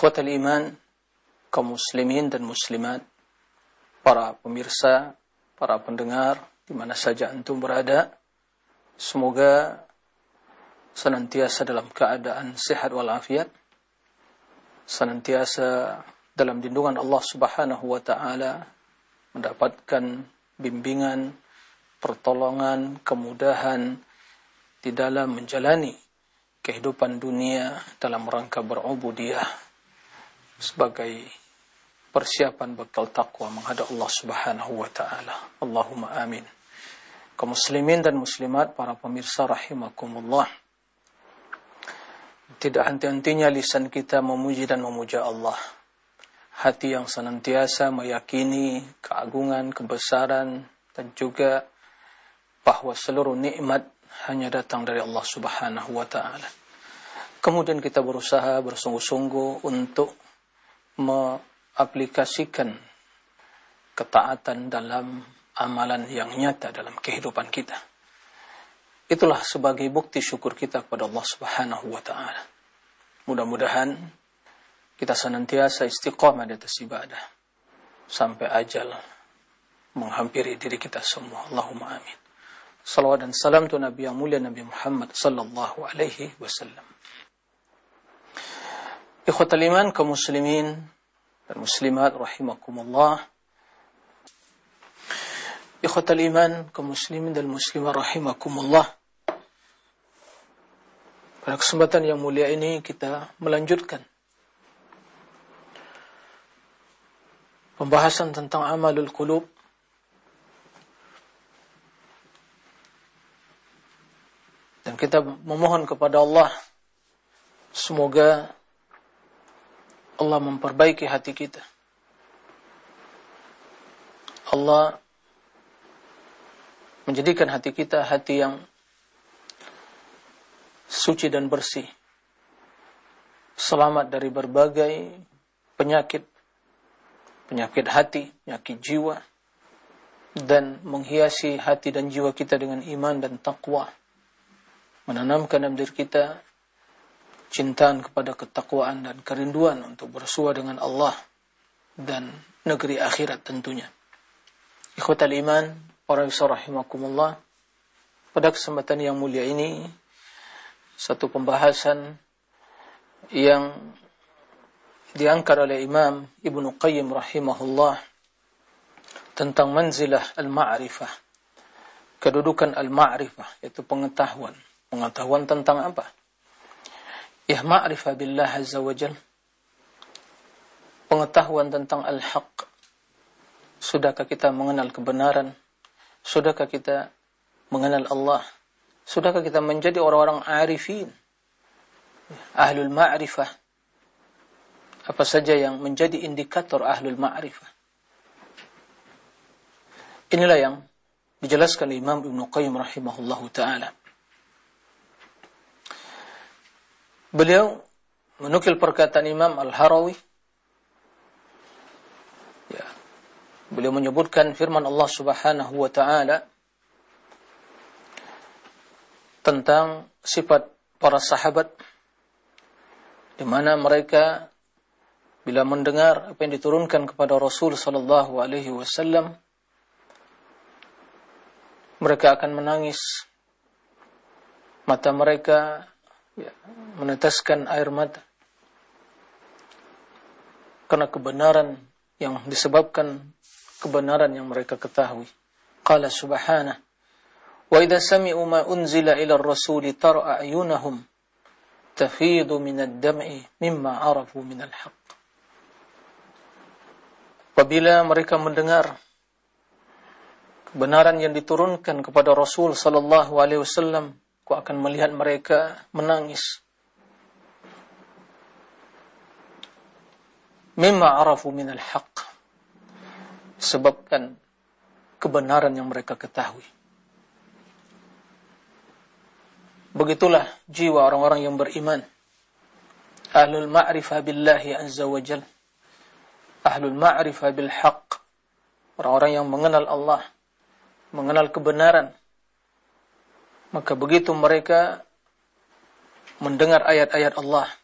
Ikhwatal iman, kaum muslimin dan muslimat, para pemirsa, para pendengar, di mana saja antum berada, semoga senantiasa dalam keadaan sehat walafiat, senantiasa dalam lindungan Allah Subhanahu wa taala, mendapatkan bimbingan, pertolongan, kemudahan di dalam menjalani kehidupan dunia dalam rangka berubudiyah sebagai persiapan bekal takwa menghadap Allah Subhanahu wa taala. Allahumma amin. Kaum muslimin dan muslimat, para pemirsa rahimakumullah, tidak henti-hentinya lisan kita memuji dan memuja Allah. Hati yang senantiasa meyakini keagungan, kebesaran, dan juga bahwa seluruh nikmat hanya datang dari Allah Subhanahu wa taala. Kemudian kita berusaha bersungguh-sungguh untuk mengaplikasikan ketaatan dalam amalan yang nyata dalam kehidupan kita. Itulah sebagai bukti syukur kita kepada Allah Subhanahu wa taala. Mudah-mudahan kita senantiasa istiqamah di atas ibadah sampai ajal menghampiri diri kita semua. Allahumma amin. Salawat dan salam tu Nabi yang mulia Nabi Muhammad sallallahu alaihi wasallam. Ikhwatal iman, kaum muslimin dan muslimat rahimakumullah. Ikhwatal iman, kaum muslimin dan muslimat rahimakumullah. Pada kesempatan yang mulia ini kita melanjutkan pembahasan tentang amalul qulub. Dan kita memohon kepada Allah semoga Allah memperbaiki hati kita. Allah menjadikan hati kita hati yang suci dan bersih, selamat dari berbagai penyakit hati, penyakit jiwa, dan menghiasi hati dan jiwa kita dengan iman dan taqwa, menanamkan dalam diri kita cintaan kepada ketakwaan dan kerinduan untuk bersua dengan Allah dan negeri akhirat tentunya. Ikhwatal iman, para rahimakumullah, pada kesempatan yang mulia ini satu pembahasan yang diangkat oleh Imam Ibnu Qayyim rahimahullah tentang manzilah al-ma'rifah, kedudukan al-ma'rifah, yaitu pengetahuan tentang apa? Ya, ma'rifah billah azza wa jal, pengetahuan tentang al-haq. Sudahkah kita mengenal kebenaran? Sudahkah kita mengenal Allah? Sudahkah kita menjadi orang-orang arifin, ahlul ma'rifah? Apa saja yang menjadi indikator ahlul ma'rifah? Inilah yang dijelaskan Imam Ibnu Qayyim rahimahullahu ta'ala. Beliau menukil perkataan Imam Al-Harawi. Ya. Beliau menyebutkan firman Allah Subhanahu wa taala tentang sifat para sahabat, di mana mereka bila mendengar apa yang diturunkan kepada Rasul sallallahu alaihi wasallam, mereka akan menangis. Mata mereka meneteskan air mata karena kebenaran yang disebabkan kebenaran yang mereka ketahui. Qala subhanahu wa idza sami'u ma unzila ila ar-rasuli tara a'yunahum tafidu min ad-dam'i mimma arafu min al-haq. Apabila mereka mendengar kebenaran yang diturunkan kepada Rasul sallallahu alaihi wasallam, aku akan melihat mereka menangis. Mimma arafu minal haqq, sebabkan kebenaran yang mereka ketahui. Begitulah jiwa orang-orang yang beriman. Ahlul ma'rifah billahi azza wa jal, ahlul ma'rifah bil haqq, orang-orang yang mengenal Allah, mengenal kebenaran. Maka begitu mereka mendengar ayat-ayat Allah,